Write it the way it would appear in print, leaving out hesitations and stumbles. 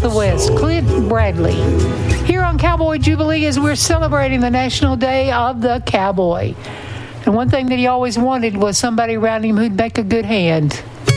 the West, Clint Bradley, here on Cowboy Jubilee as we're celebrating the National Day of the Cowboy. And one thing that he always wanted was somebody around him who'd make a good hand.